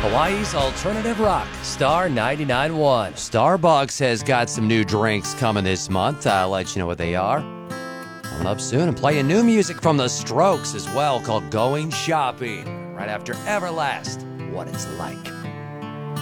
Hawaii's alternative rock, Star 99.1. Starbucks has got some new drinks coming this month. I'll let you know what they are coming up soon. And playing new music from The Strokes as well, called Going Shopping, right after Everlast, What It's Like.